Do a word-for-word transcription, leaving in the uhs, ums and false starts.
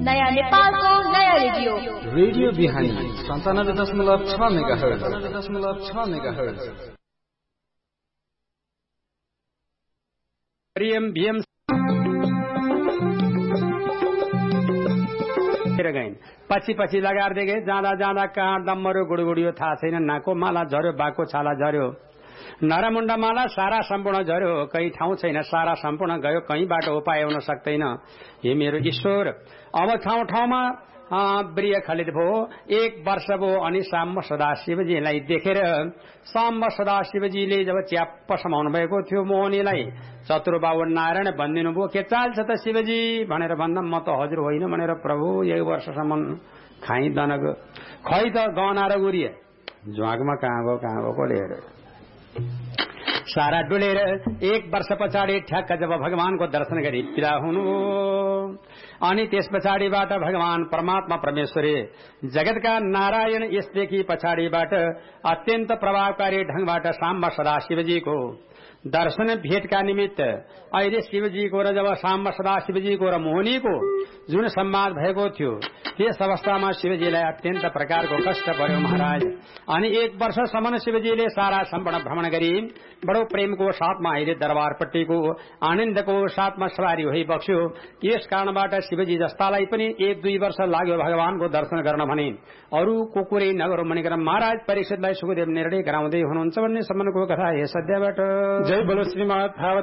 नयाँ नेपालको नयाँ रेडियो रेडियो बिहानी सन्तानब्बे दशमलव छ मेगाहर्ज दशमलव छ मेगाहर्ज। प्रियम भीम पछि पछि लगार्दै गए, जाँदा जाँदा कहाँ डम्बरो गुडगुडियो थाहा छैन, नाको माला झर्यो, बाको छाला झर्यो, नरमुण्ड माला सारा सम्पूर्ण झर्यो, कहीँ ठाउँ छैन सारा सम्पूर्ण गयो, कहीँ बाटो उपाय हुन सक्दैन। हे मेरो ईश्वर, अब ठाउँ ठाउँमा प्रिय खलित भयो। एक वर्ष भयो अनि साम्ब सदा शिवजीलाई देखेर साम्ब सदा शिवजीले जब च्याप्प समाउनु भएको थियो मोहनीलाई, चतुर बाबु नारायण भनिदिनु भयो, के चाल छ त शिवजी भनेर भन्दा म त हजुर होइन भनेर प्रभु एक वर्षसम्म खाइँदैन खै त गहना र गुरिए झ्वाकमा कहाँ गयो कहाँ गएको लिएर सारा डुलेर एक वर्ष पछाडि ठ्याक्क जब भगवानको दर्शन गरी विदा हुनु अनि त्यस पछाडिबाट भगवान परमात्मा परमेश्वरी जगतका नारायण यसदेखि पछाडिबाट अत्यन्त प्रभावकारी ढंगबाट साम्ब सदा शिवजीको दर्शन भेटका निमित्त अहिले शिवजीको र जब साम्ब सदा शिवजीको र मोहनीको जुन संवाद भएको थियो त्यस अवस्थामा शिवजीलाई अत्यन्त प्रकारको कष्ट पर्यो महाराज। अनि एक वर्षसम्म शिवजीले सारा सम्पूर्ण भ्रमण गरी बडो प्रेमको साथमा अहिले दरबारपट्टिको आनन्दको साथमा सवारी भई बक्स्यो। यस कारणबाट शिवजी जस्तालाई पनि एक दुई वर्ष लाग्यो भगवानको दर्शन गर्न भने अरूको कुरै नगरौं भनेर महाराज परीक्षितलाई सुखदेव निर्णय गराउँदै हुनुहुन्छ भन्ने सम्बन्धको कथा यस अध्यायबाट। जय बोलो श्रीमद् भागवत